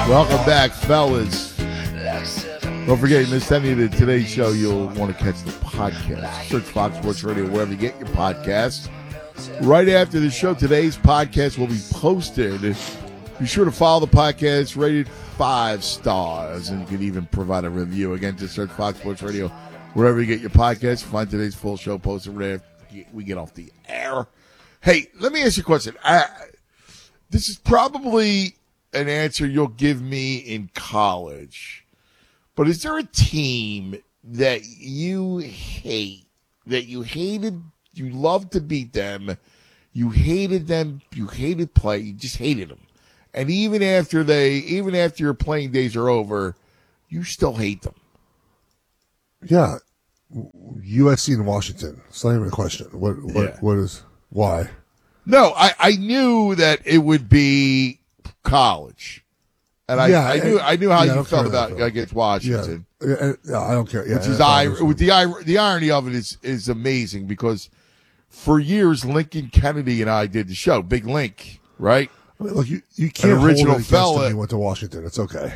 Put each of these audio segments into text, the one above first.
Welcome back, fellas. Don't forget, you missed any of today's show, you'll want to catch the podcast. Search Fox Sports Radio wherever you get your podcasts. Right after the show, today's podcast will be posted. Be sure to follow the podcast, rated 5 stars, and you can even provide a review. Again, just search Fox Sports Radio wherever you get your podcasts. Find today's full show posted right after we get off the air. Hey, let me ask you a question. This is probably an answer you'll give me in college. But is there a team that you hate, that you hated, you loved to beat them, you hated them, you hated play, you just hated them. And even after your playing days are over, you still hate them? Yeah. USC and Washington. It's not even a question. Why? No, I knew that it would be college. And I knew how you felt about against Washington. Yeah, I don't care. Yeah, which is the irony of it is amazing because for years Lincoln Kennedy and I did the show, Big Link, right? I mean, look, you can't hold it against him. He went to Washington. It's okay.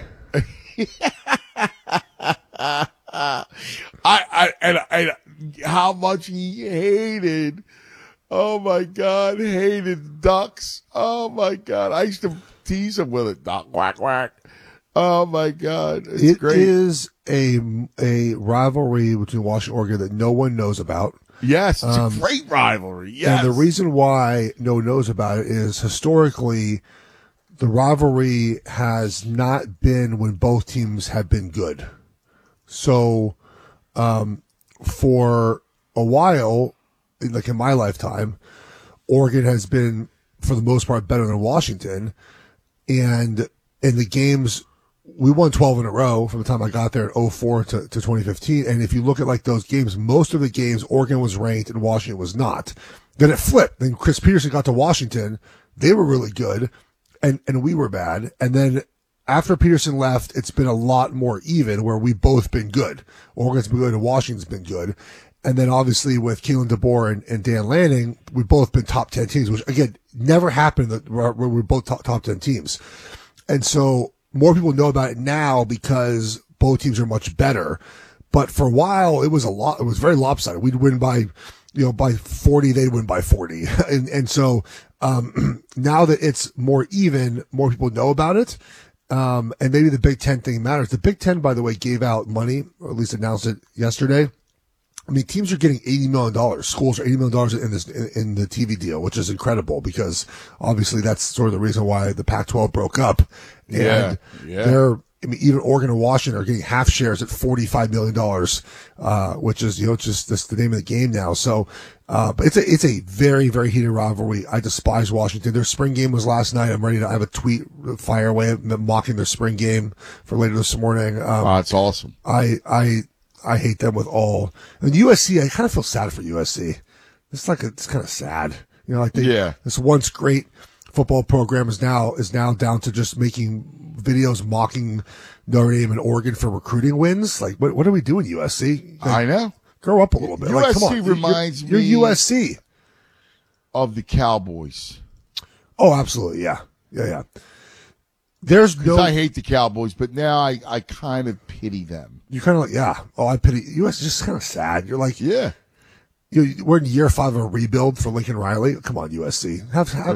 I how much he hated. Oh my God, hated Ducks. Oh my God, I used to tease him with it. Duck, quack, quack. Oh my God, it's great. It is a rivalry between Washington and Oregon that no one knows about. Yes, it's a great rivalry. Yes. And the reason why no one knows about it is historically the rivalry has not been when both teams have been good. So, for a while, like in my lifetime, Oregon has been, for the most part, better than Washington. And in the games, we won 12 in a row from the time I got there in 04 to 2015. And if you look at like those games, most of the games, Oregon was ranked and Washington was not. Then it flipped. Then Chris Peterson got to Washington. They were really good and we were bad. And then after Peterson left, it's been a lot more even where we've both been good. Oregon's been good and Washington's been good. And then obviously with Kalen DeBoer and Dan Lanning, we've both been top 10 teams, which again, never happened where we're both top 10 teams. And so more people know about it now because both teams are much better. But for a while, it was very lopsided. We'd win by 40, they'd win by 40. And so, now that it's more even, more people know about it. And maybe the Big Ten thing matters. The Big Ten, by the way, gave out money, or at least announced it yesterday. I mean, teams are getting $80 million. Schools are $80 million in the TV deal, which is incredible because obviously that's sort of the reason why the Pac-12 broke up. And even Oregon and Washington are getting half shares at $45 million, which is, just the name of the game now. So, but it's a very, very heated rivalry. I despise Washington. Their spring game was last night. I'm ready to have a tweet fire away mocking their spring game for later this morning. That's awesome. I hate them with all. And USC, I kind of feel sad for USC. It's kind of sad. This once great football program is now down to just making videos mocking Notre Dame and Oregon for recruiting wins. Like, what are we doing, USC? Like, I know. Grow up a little bit. USC come on. reminds you're me USC of the Cowboys. Oh, absolutely. Yeah. There's no. I hate the Cowboys, but now I kind of pity them. You're kind of like, yeah. Oh, I pity. USC is just kind of sad. You're like, yeah. We're in year 5 of a rebuild for Lincoln Riley. Come on, USC.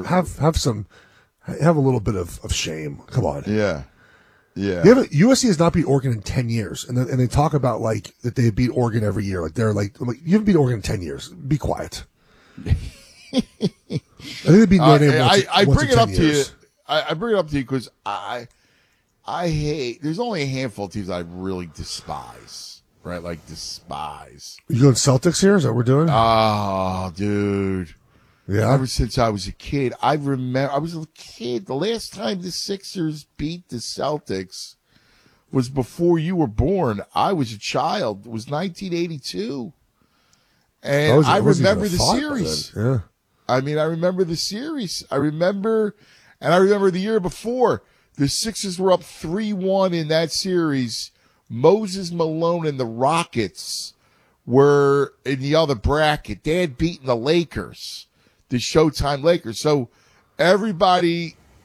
Have a little bit of shame. Come on. Yeah. USC has not beat Oregon in 10 years. And they talk about like that they beat Oregon every year. Like they're like, you haven't beat Oregon in 10 years. Be quiet. I think they beat Notre Dame I once bring in it 10 up years. to you. I bring it up to you because I hate, there's only a handful of teams I really despise, right? Like despise. You going Celtics here? Is that what we're doing? Oh, dude. Yeah. Ever since I was a kid, I remember, I was a kid. The last time the Sixers beat the Celtics was before you were born. I was a child. It was 1982. And I remember the series. Yeah. I mean, I remember the series. I remember the year before. The Sixers were up 3-1 in that series. Moses Malone and the Rockets were in the other bracket. They had beaten the Lakers, the Showtime Lakers. So everybody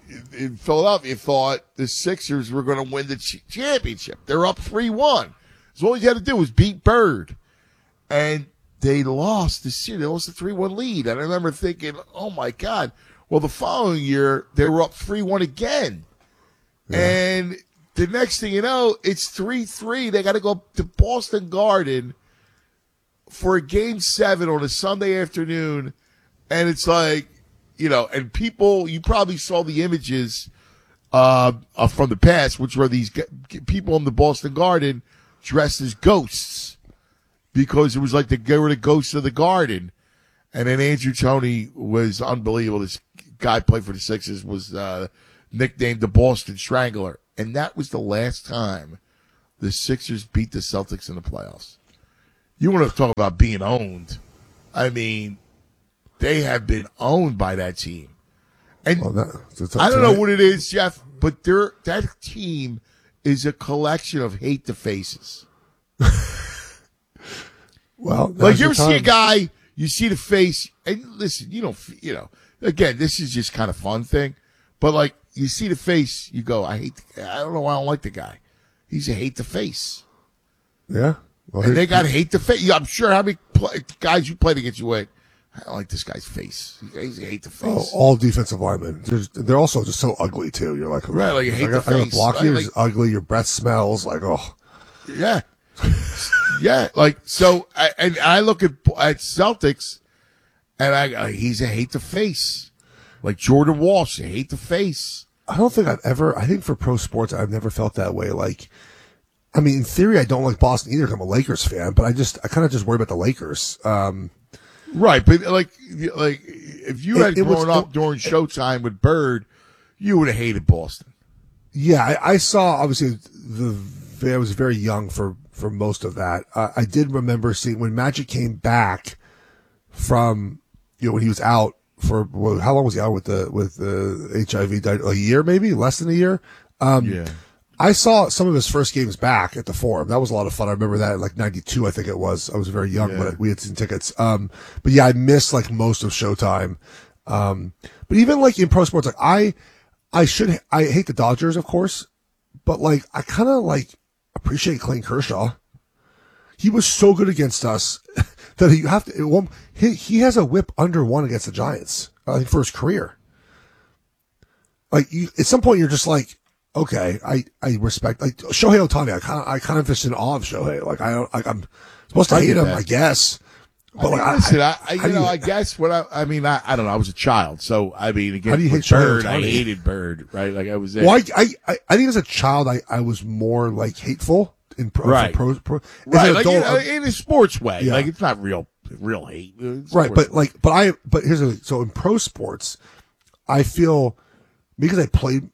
in Philadelphia thought the Sixers were going to win the championship. They're up 3-1. So all you had to do was beat Bird. And they lost the series. They lost the 3-1 lead. And I remember thinking, oh, my God. Well, the following year, they were up 3-1 again. Yeah. And the next thing you know, it's 3-3. They got to go to Boston Garden for a Game 7 on a Sunday afternoon. And it's like, you know, and people, you probably saw the images from the past, which were these people in the Boston Garden dressed as ghosts because it was like they were the ghosts of the garden. And then Andrew Toney was unbelievable. This guy played for the Sixers, was nicknamed the Boston Strangler. And that was the last time the Sixers beat the Celtics in the playoffs. You want to talk about being owned. I mean, they have been owned by that team. And I don't know what it is, Jeff, but that team is a collection of hate to faces. Well, like you ever see a guy, you see the face, and listen, you know, again, this is just kind of fun thing, but like you see the face, you go, I don't know why I don't like the guy. He's a hate to face. Yeah. Well, and they got hate to face. I'm sure how many guys you played against you went, I don't like this guy's face. He's a hate the face. Oh, all defensive linemen. They're also just so ugly, too. You're like, right, like you hate the face. I gotta block you. It's ugly. Your breath smells. Like, oh. Yeah. Yeah. Like, so, I look at Celtics, and he's a hate the face. Like Jordan Walsh, a hate the face. I don't think I think for pro sports, I've never felt that way. Like, I mean, in theory, I don't like Boston either because I'm a Lakers fan, but I kind of just worry about the Lakers. Right, but like if you had grown up during Showtime with Bird, you would have hated Boston. Yeah, I saw obviously I was very young for most of that. I did remember seeing when Magic came back from when he was out for how long was he out with the HIV? A year, maybe less than a year. Yeah. I saw some of his first games back at the Forum. That was a lot of fun. I remember that in like 92, I think it was. I was very young, but we had seen tickets. But yeah, I missed like most of Showtime. But even like in pro sports, like I hate the Dodgers, of course, but like I kind of like appreciate Clayton Kershaw. He was so good against us that he has a whip under 1 against the Giants, I think, for his career. Like at some point you're just like, okay, I respect like Shohei Ohtani. I kind of just in awe of Shohei. Like I'm supposed to hate him, I guess. But I guess I mean I don't know. I was a child, so I mean again, how do you hate Bird? Ohtani? I hated Bird, right? Like I was. Well, I think as a child I was more like hateful in pro. Right. Right. Like adult, in a sports way, yeah. Like it's not real hate. Right, but here's the thing. So in pro sports, I feel. Because I played,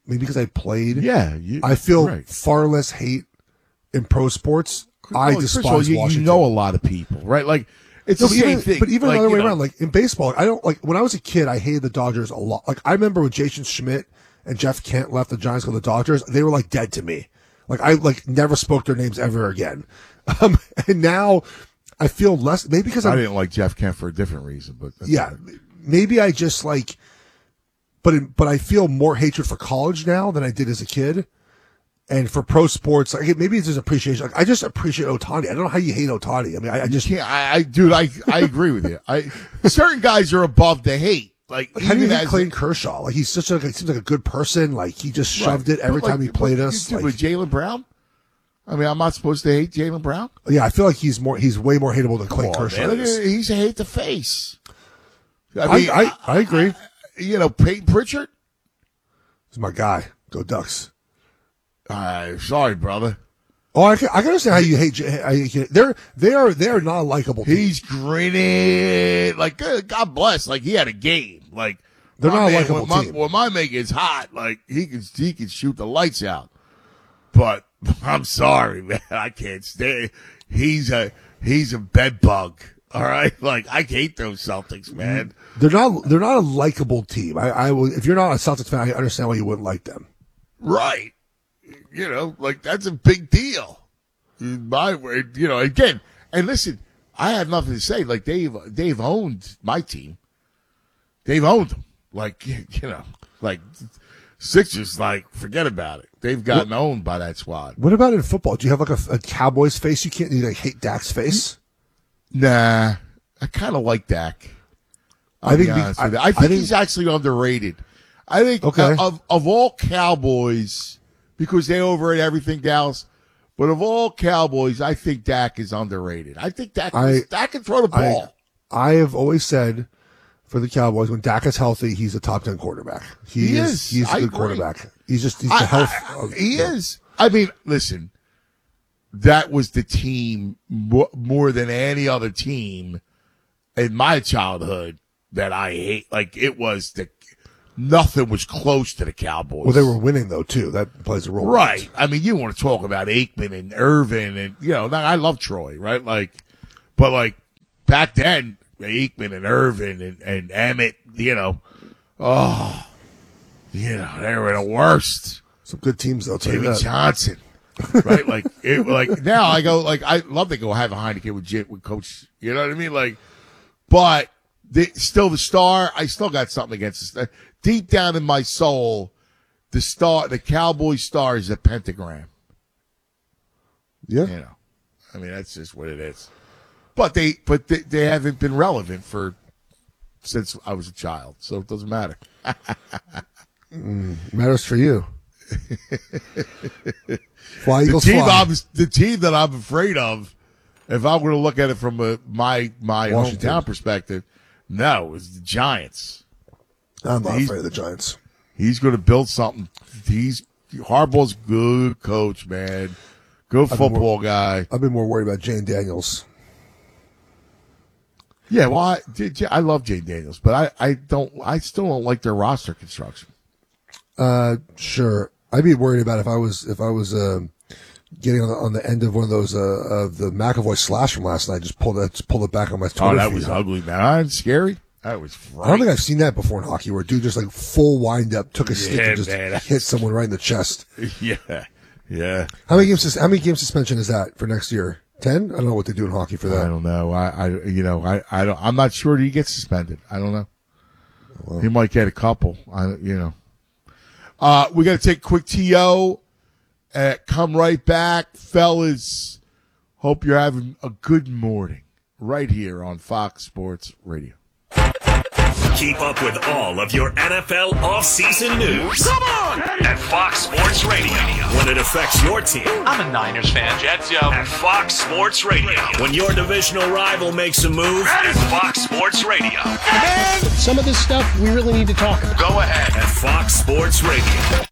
I feel far less hate in pro sports. I despise Washington. You know a lot of people, right? Like it's the same thing. But even the other way around, like in baseball, I don't like when I was a kid. I hated the Dodgers a lot. Like I remember when Jason Schmidt and Jeff Kent left the Giants to the Dodgers, they were like dead to me. Like I never spoke their names ever again. And now I feel less. Maybe because I didn't like Jeff Kent for a different reason, but maybe I just like. But I feel more hatred for college now than I did as a kid, and for pro sports, like maybe it's just appreciation. Like I just appreciate Ohtani. I don't know how you hate Ohtani. I mean, I just can't. Dude, I agree with you. Certain guys are above the hate. Like how do you hate Clayton Kershaw? Like he's seems like a good person. Like he just shoved it every time he played us. With Jaylen Brown. I mean, I'm not supposed to hate Jaylen Brown. Yeah, I feel like he's way more hateable than Clayton Kershaw. Man, he's a hate to face. I agree. Peyton Pritchard? He's my guy. Go Ducks. Sorry, brother. Oh, I can understand how you hate. They are not a likable team. He's grinning. Like, God bless. Like, he had a game. Like, they're not a likable team. When my man gets hot, like, he can shoot the lights out. But I'm sorry, man. I can't stay. He's a bed bug. All right, like I hate those Celtics, man. They're not a likable team. I will. If you're not a Celtics fan, I understand why you wouldn't like them. Right. Like that's a big deal. My word, again. And listen, I have nothing to say. Like they've owned my team. They've owned them. Like like Sixers, like, forget about it. They've gotten owned by that squad. What about in football? Do you have like a Cowboys face? You can't like hate Dak's face. Nah, I kind of like Dak. I think he's actually underrated. I think of all Cowboys, because they overrate everything, Dallas. But of all Cowboys, I think Dak is underrated. I think Dak can throw the ball. I have always said for the Cowboys, when Dak is healthy, he's a top 10 quarterback. He is. He's a good quarterback. He's the health. He is. I mean, listen, that was the team more than any other team in my childhood that I hate. Like, it was nothing was close to the Cowboys. Well, they were winning though too. That plays a role. Right. I mean, you want to talk about Aikman and Irvin and, I love Troy, right? But back then, Aikman and Irvin and Emmett, they were the worst. Some good teams though. Jimmy Johnson. Right? Now I go, I love to go have a Heineken with Coach, you know what I mean? But still the star, I still got something against the star. Deep down in my soul, the Cowboy star is a pentagram. Yeah. I mean, that's just what it is. But they haven't been relevant since I was a child, so it doesn't matter. Matters for you. Fly Eagles fly. The team that I'm afraid of, if I'm going to look at it from my hometown perspective, no, it's the Giants. I'm not afraid of the Giants. He's going to build something. Harbaugh's good coach, man. Good football guy. I've been more worried about Jane Daniels. Yeah, well, I love Jane Daniels, but I still don't like their roster construction. Sure. I'd be worried about if I was getting on the end of one of those of the McAvoy slash from last night. Just pulled it back on my Twitter. Oh, that was ugly, man. Scary. That was frightening. I don't think I've seen that before in hockey, where a dude just full wind up, took a stick and just hit someone right in the chest. Yeah. How many game suspension is that for next year? 10? I don't know what they do in hockey for that. I don't know. I'm not sure he gets suspended. I don't know. Well, he might get a couple. We got to take a quick TO. Come right back, fellas. Hope you're having a good morning right here on Fox Sports Radio. Keep up with all of your NFL offseason news. Come on! At Fox Sports Radio. When it affects your team. I'm a Niners fan, Jets, yo. At Fox Sports Radio. When your divisional rival makes a move. At Fox Sports Radio. And some of this stuff we really need to talk about. Go ahead. At Fox Sports Radio.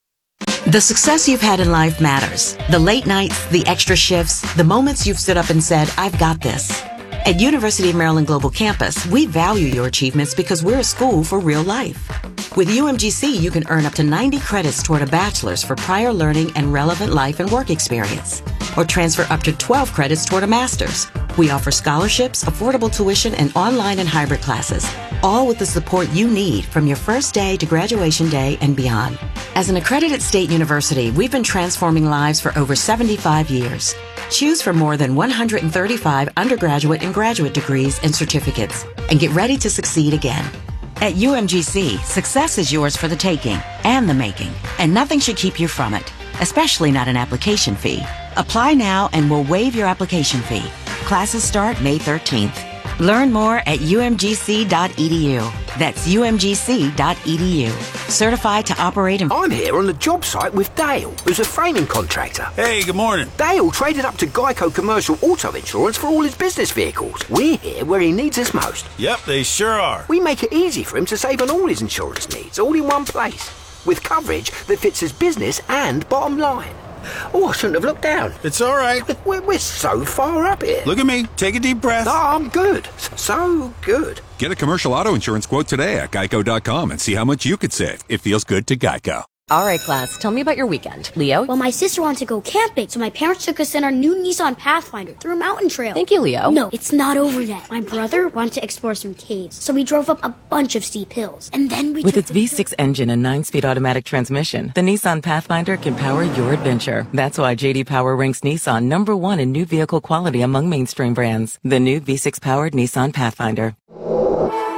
The success you've had in life matters. The late nights, the extra shifts, the moments you've stood up and said, I've got this. At University of Maryland Global Campus, we value your achievements because we're a school for real life. With UMGC, you can earn up to 90 credits toward a bachelor's for prior learning and relevant life and work experience, or transfer up to 12 credits toward a master's. We offer scholarships, affordable tuition, and online and hybrid classes, all with the support you need from your first day to graduation day and beyond. As an accredited state university, we've been transforming lives for over 75 years. Choose from more than 135 undergraduate and graduate degrees and certificates, and get ready to succeed again. At UMGC, success is yours for the taking and the making, and nothing should keep you from it, especially not an application fee. Apply now and we'll waive your application fee. Classes start May 13th. Learn more at umgc.edu. That's umgc.edu. Certified to operate in... I'm here on the job site with Dale, who's a framing contractor. Hey, good morning. Dale traded up to Geico Commercial Auto Insurance for all his business vehicles. We're here where he needs us most. Yep, they sure are. We make it easy for him to save on all his insurance needs, all in one place, with coverage that fits his business and bottom line. Oh, I shouldn't have looked down. It's all right. We're so far up here. Look at me. Take a deep breath. Oh, I'm good. So good. Get a commercial auto insurance quote today at geico.com and see how much you could save. It feels good to Geico. All right, class, tell me about your weekend. Leo? Well, my sister wanted to go camping, so my parents took us in our new Nissan Pathfinder through a mountain trail. Thank you, Leo. No, it's not over yet. My brother wanted to explore some caves, so we drove up a bunch of steep hills. And then we With its V6 engine and 9-speed automatic transmission, the Nissan Pathfinder can power your adventure. That's why J.D. Power ranks Nissan #1 in new vehicle quality among mainstream brands. The new V6-powered Nissan Pathfinder.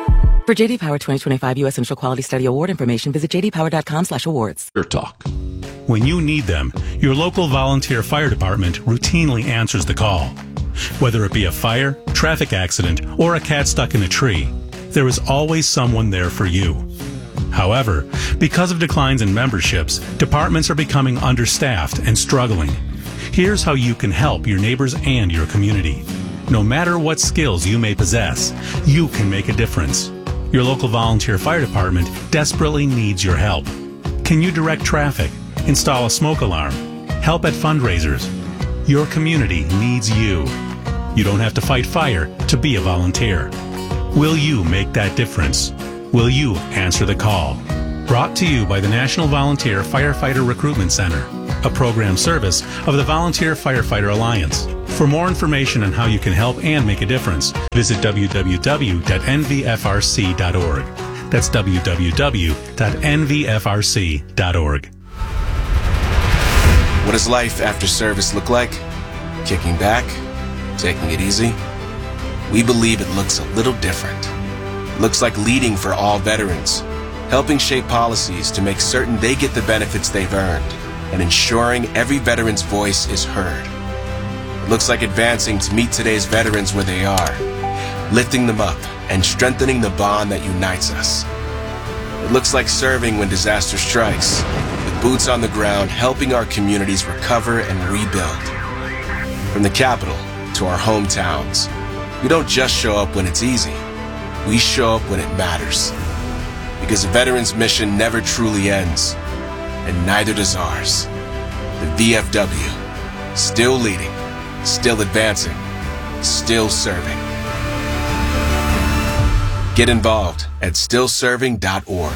For JD Power 2025 U.S. Central Quality Study Award information, visit jdpower.com/awards. Your talk. When you need them, your local volunteer fire department routinely answers the call. Whether it be a fire, traffic accident, or a cat stuck in a tree, there is always someone there for you. However, because of declines in memberships, departments are becoming understaffed and struggling. Here's how you can help your neighbors and your community. No matter what skills you may possess, you can make a difference. Your local volunteer fire department desperately needs your help. Can you direct traffic, install a smoke alarm, help at fundraisers? Your community needs you. You don't have to fight fire to be a volunteer. Will you make that difference? Will you answer the call? Brought to you by the National Volunteer Firefighter Recruitment Center, a program service of the Volunteer Firefighter Alliance. For more information on how you can help and make a difference, visit www.nvfrc.org. That's www.nvfrc.org. What does life after service look like? Kicking back? Taking it easy? We believe it looks a little different. It looks like leading for all veterans, helping shape policies to make certain they get the benefits they've earned, and ensuring every veteran's voice is heard. It looks like advancing to meet today's veterans where they are, lifting them up and strengthening the bond that unites us. It looks like serving when disaster strikes, with boots on the ground helping our communities recover and rebuild. From the capital to our hometowns, we don't just show up when it's easy. We show up when it matters. Because a veteran's mission never truly ends, and neither does ours. The VFW, still leading, still advancing, still serving. Get involved at stillserving.org.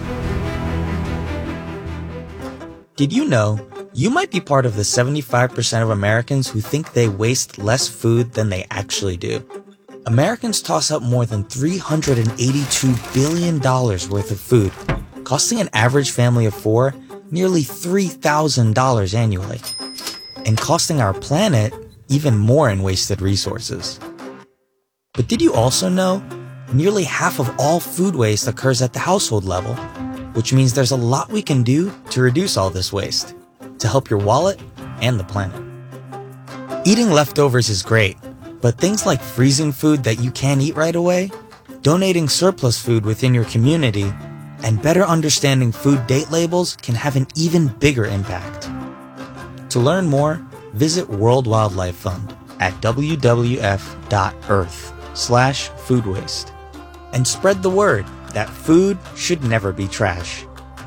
Did you know you might be part of the 75% of Americans who think they waste less food than they actually do? Americans toss out more than $382 billion worth of food, costing an average family of four nearly $3,000 annually, and costing our planet even more in wasted resources. But did you also know nearly half of all food waste occurs at the household level, which means there's a lot we can do to reduce all this waste, to help your wallet and the planet. Eating leftovers is great, but things like freezing food that you can't eat right away, donating surplus food within your community, and better understanding food date labels can have an even bigger impact. To learn more, visit World Wildlife Fund at www.earth/food waste and spread the word that food should never be trash.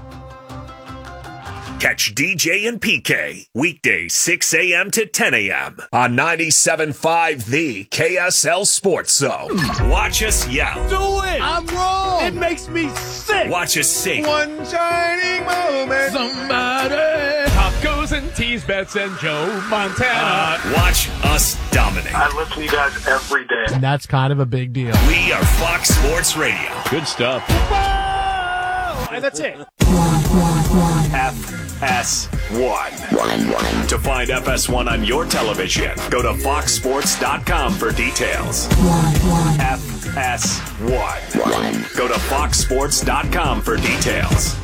Catch DJ and PK weekdays 6 a.m. to 10 a.m. on 97.5 The KSL Sports Zone. Watch us yell. Do it! I'm wrong! It makes me sick! Watch us sing. One shining moment. Somebody. Tacos and teas, bets and Joe Montana. Watch us dominate. I listen to you guys every day. And that's kind of a big deal. We are Fox Sports Radio. Good stuff. Whoa! And that's it. FS1. To find FS1 on your television, go to foxsports.com for details. FS1. Go to foxsports.com for details.